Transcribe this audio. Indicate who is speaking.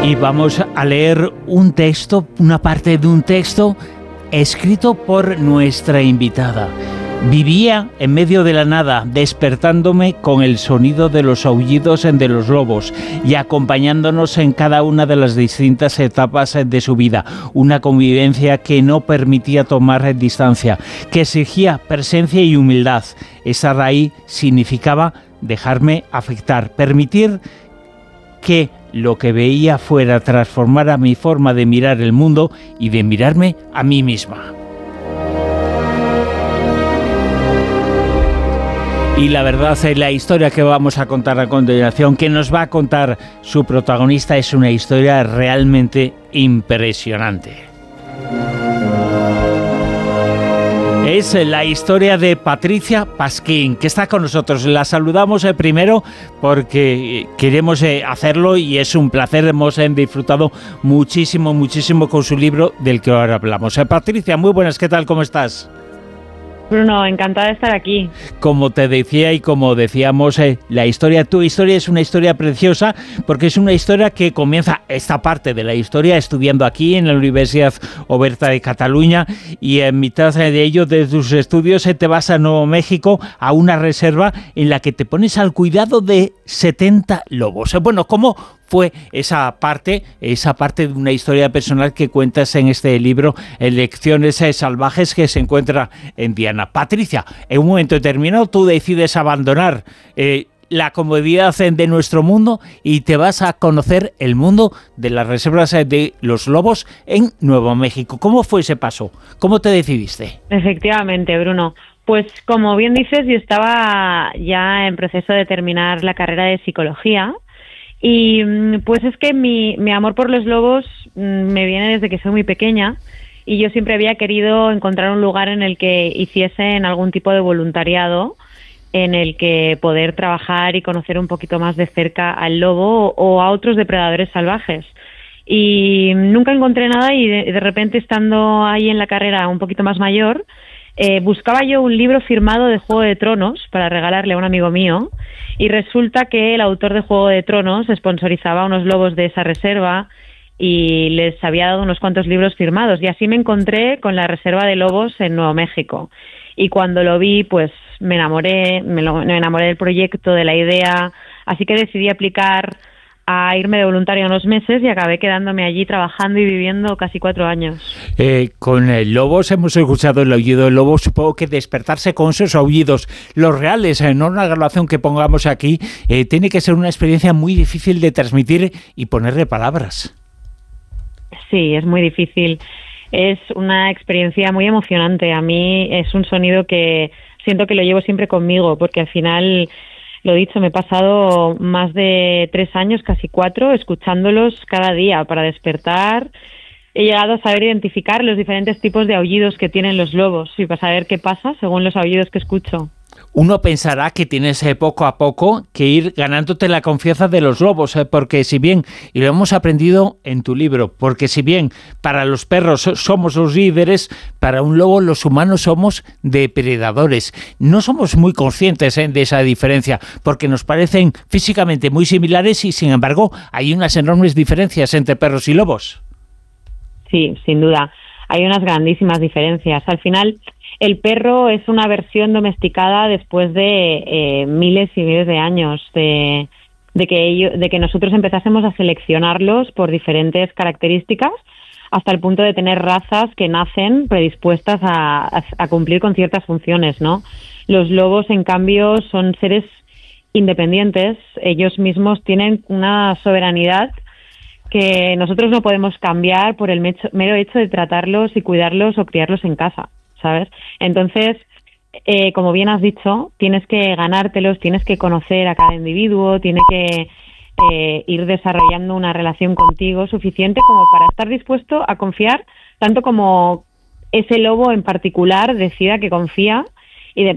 Speaker 1: Y vamos a leer un texto, una parte de un texto escrito por nuestra invitada. Vivía en medio de la nada, despertándome con el sonido de los aullidos de los lobos y acompañándonos en cada una de las distintas etapas de su vida. Una convivencia que no permitía tomar distancia, que exigía presencia y humildad. Estar ahí significaba dejarme afectar, permitir que lo que veía fuera transformara mi forma de mirar el mundo y de mirarme a mí misma. Y la verdad, la historia que vamos a contar a continuación, que nos va a contar su protagonista, es una historia realmente impresionante. Es la historia de Patricia Pasquín, que está con nosotros. La saludamos primero porque queremos hacerlo y es un placer. Hemos disfrutado muchísimo con su libro del que ahora hablamos. Patricia, muy buenas, ¿qué tal? ¿Cómo estás?
Speaker 2: Bruno, encantada de estar aquí.
Speaker 1: Como te decía y como decíamos, tu historia es una historia preciosa porque es una historia que comienza esta parte de la historia estudiando aquí en la Universidad Oberta de Cataluña y en mitad de ello, de tus estudios, te vas a Nuevo México a una reserva en la que te pones al cuidado de 70 lobos. Bueno, ¿cómo fue esa parte de una historia personal que cuentas en este libro, Lecciones salvajes, que se encuentra en Diana? Patricia, en un momento determinado tú decides abandonar la comodidad de nuestro mundo y te vas a conocer el mundo de las reservas de los lobos en Nuevo México. ¿Cómo fue ese paso? ¿Cómo te decidiste?
Speaker 2: Efectivamente, Bruno. Pues como bien dices, yo estaba ya en proceso de terminar la carrera de psicología. Y pues es que mi amor por los lobos me viene desde que soy muy pequeña y yo siempre había querido encontrar un lugar en el que hiciesen algún tipo de voluntariado, en el que poder trabajar y conocer un poquito más de cerca al lobo o a otros depredadores salvajes. Y nunca encontré nada y de repente, estando ahí en la carrera un poquito más mayor, buscaba yo un libro firmado de Juego de Tronos para regalarle a un amigo mío y resulta que el autor de Juego de Tronos sponsorizaba a unos lobos de esa reserva y les había dado unos cuantos libros firmados y así me encontré con la reserva de lobos en Nuevo México y cuando lo vi pues me enamoré del proyecto, de la idea, así que decidí aplicar a irme de voluntaria unos meses y acabé quedándome allí trabajando y viviendo casi 4 años.
Speaker 1: Con lobos hemos escuchado el aullido del lobo, supongo que despertarse con esos aullidos, los reales, no una grabación que pongamos aquí, tiene que ser una experiencia muy difícil de transmitir y ponerle palabras.
Speaker 2: Sí, es muy difícil. Es una experiencia muy emocionante. A mí es un sonido que siento que lo llevo siempre conmigo, porque al final, lo dicho, me he pasado más de 3 años, casi 4, escuchándolos cada día para despertar. He llegado a saber identificar los diferentes tipos de aullidos que tienen los lobos y para saber qué pasa según los aullidos que escucho.
Speaker 1: Uno pensará que tienes poco a poco que ir ganándote la confianza de los lobos, porque si bien, y lo hemos aprendido en tu libro, porque si bien para los perros somos los líderes, para un lobo los humanos somos depredadores. No somos muy conscientes de esa diferencia, porque nos parecen físicamente muy similares y sin embargo hay unas enormes diferencias entre perros y lobos.
Speaker 2: Sí, sin duda. Hay unas grandísimas diferencias. Al final, el perro es una versión domesticada después de miles y miles de años de que nosotros empezásemos a seleccionarlos por diferentes características hasta el punto de tener razas que nacen predispuestas a cumplir con ciertas funciones, ¿no? Los lobos, en cambio, son seres independientes. Ellos mismos tienen una soberanidad que nosotros no podemos cambiar por el mero hecho de tratarlos y cuidarlos o criarlos en casa, ¿sabes? Entonces, como bien has dicho, tienes que ganártelos, tienes que conocer a cada individuo, tiene que ir desarrollando una relación contigo suficiente como para estar dispuesto a confiar, tanto como ese lobo en particular decida que confía